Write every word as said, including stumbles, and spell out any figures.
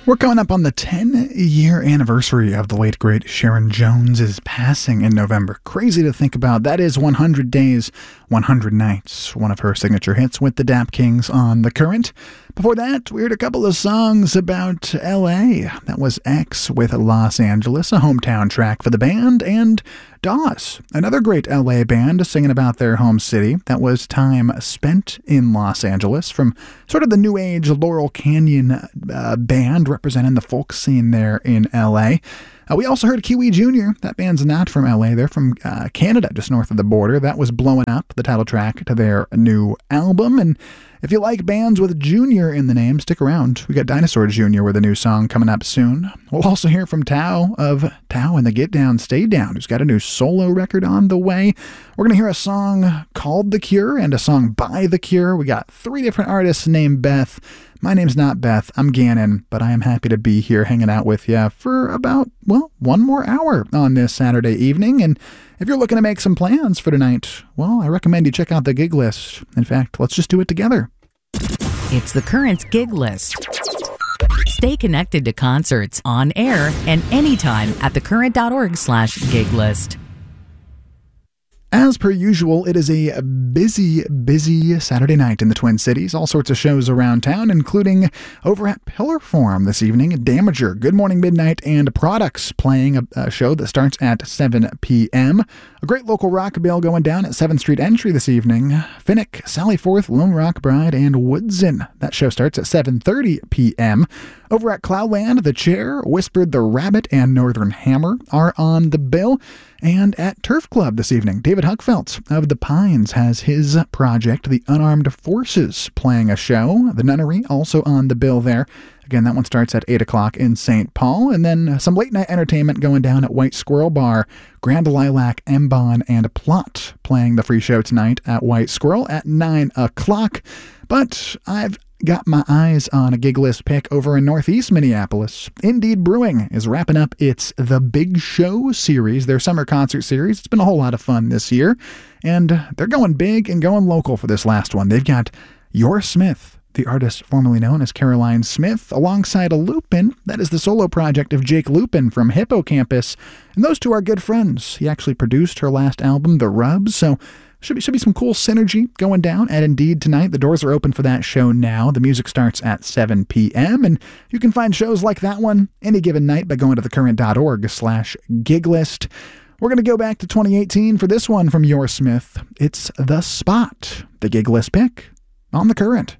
We're coming up on the ten-year anniversary of the late, great Sharon Jones' passing in November. Crazy to think about. That is one hundred Days, one hundred Nights, one of her signature hits with the Dap Kings on The Current. Before that, we heard a couple of songs about L A. That was X with Los Angeles, a hometown track for the band, and Dawes, another great L A band singing about their home city. That was Time Spent in Los Angeles from sort of the new age Laurel Canyon uh, band representing the folk scene there in L A. Uh, we also heard Kiwi Junior That band's not from L A. They're from uh, Canada, just north of the border. That was Blowing Up, the title track to their new album. And if you like bands with Junior in the name, stick around. We got Dinosaur Junior with a new song coming up soon. We'll also hear from Tao of Tao and the Get Down, Stay Down, who's got a new solo record on the way. We're going to hear a song called The Cure and a song by The Cure. We got three different artists named Beth. My name's not Beth, I'm Gannon, but I am happy to be here hanging out with you for about, well, one more hour on this Saturday evening. And if you're looking to make some plans for tonight, well, I recommend you check out the gig list. In fact, let's just do it together. It's The Current's gig list. Stay connected to concerts on air and anytime at thecurrent.org slash gig list. As per usual, it is a busy, busy Saturday night in the Twin Cities. All sorts of shows around town, including over at Pillar Forum this evening, Damager, Good Morning Midnight, and Products playing a, a show that starts at seven p.m. A great local rock bill going down at seventh Street Entry this evening. Finnick, Sally Forth, Lone Rock Bride, and Woodson. That show starts at seven thirty p.m. Over at Cloudland, The Chair, Whispered the Rabbit, and Northern Hammer are on the bill. And at Turf Club this evening, David Huckfelt of The Pines has his project, The Unarmed Forces, playing a show. The Nunnery also on the bill there. Again, that one starts at eight o'clock in Saint Paul. And then some late-night entertainment going down at White Squirrel Bar. Grand Lilac, Mbon, and Plot playing the free show tonight at White Squirrel at nine o'clock. But I've got my eyes on a gig list pick over in Northeast Minneapolis. Indeed Brewing is wrapping up its The Big Show series, their summer concert series. It's been a whole lot of fun this year, and they're going big and going local for this last one. They've got Your Smith, the artist formerly known as Caroline Smith, alongside a Lupin. That is the solo project of Jake Lupin from Hippocampus, and those two are good friends. He actually produced her last album, The Rubs, so Should be, should be some cool synergy going down at Indeed tonight. The doors are open for that show now. The music starts at seven p.m. And you can find shows like that one any given night by going to thecurrent.org slash gig list. We're going to go back to twenty eighteen for this one from Your Smith. It's The Spot, the gig list pick on The Current.